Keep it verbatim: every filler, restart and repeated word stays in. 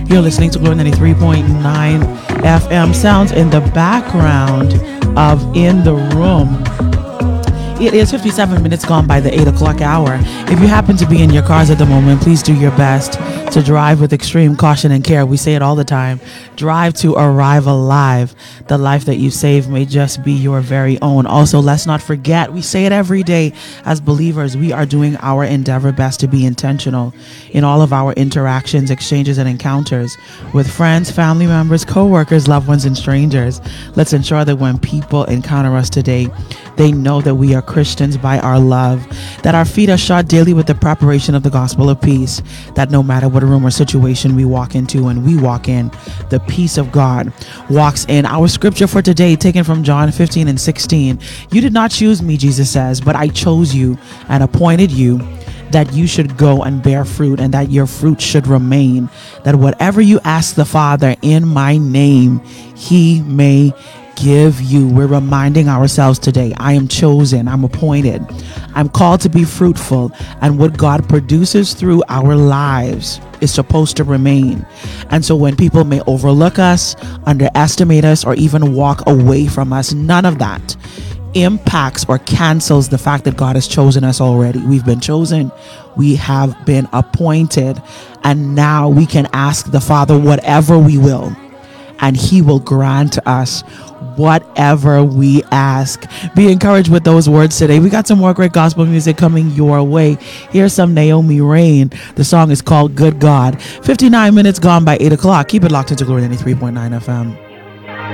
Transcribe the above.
You're listening to Glory ninety-three point nine F M. Sounds in the background of In the Room. It is fifty-seven minutes gone by the eight o'clock hour. If you happen to be in your cars at the moment, please do your best to drive with extreme caution and care. We say it all the time. Drive to arrive alive. The life that you save may just be your very own. Also, let's not forget, we say it every day as believers, we are doing our endeavor best to be intentional in all of our interactions, exchanges, and encounters with friends, family members, co-workers, loved ones, and strangers. Let's ensure that when people encounter us today, they know that we are Christians by our love, that our feet are shod daily with the preparation of the gospel of peace, that no matter what room or situation we walk into and we walk in, the peace of God walks in. Our scripture for today, taken from John fifteen and sixteen. You did not choose me, Jesus says, but I chose you and appointed you that you should go and bear fruit and that your fruit should remain, that whatever you ask the Father in my name, he may give you. We're reminding ourselves today, I am chosen, I'm appointed, I'm called to be fruitful, and what God produces through our lives is supposed to remain. And so when people may overlook us, underestimate us, or even walk away from us, none of that impacts or cancels the fact that God has chosen us already. We've been chosen, we have been appointed, and now we can ask the Father whatever we will, and he will grant us whatever we ask. Be encouraged with those words today. We got some more great gospel music coming your way. Here's some Naomi Rain. The song is called Good God. fifty-nine minutes gone by eight o'clock. Keep it locked into Glory ninety-three point nine F M.